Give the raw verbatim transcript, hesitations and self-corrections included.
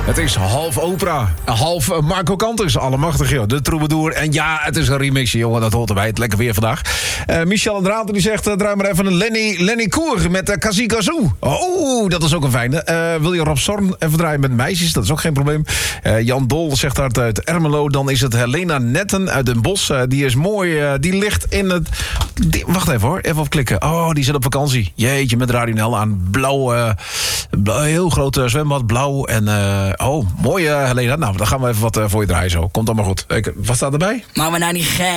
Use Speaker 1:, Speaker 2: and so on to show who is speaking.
Speaker 1: Het is half opera, half uh, Marco Kantus, allemachtig joh. De troubadour. En ja, het is een remixje, jongen, dat hoort erbij. Het lekker weer vandaag. Uh, Michel en Draalte die zegt, uh, draai maar even een Lenny, Lenny Koer met uh, Kazi Kazoo. Oh, dat is ook een fijne. Uh, wil je Rob Zorn even draaien met meisjes? Dat is ook geen probleem. Uh, Jan Dol zegt hard uit Ermelo. Dan is het Helena Netten uit Den Bosch. Uh, die is mooi. Uh, die ligt in het... Die, wacht even hoor, even op klikken. Oh, die zit op vakantie. Jeetje, met Radio N L aan. Blauw, uh, blauw heel groot uh, zwembad, blauw. En uh, oh, mooi uh, Helena. Nou, dan gaan we even wat uh, voor je draaien zo. Komt allemaal goed. Ik, wat staat erbij?
Speaker 2: Maar we nou niet gek.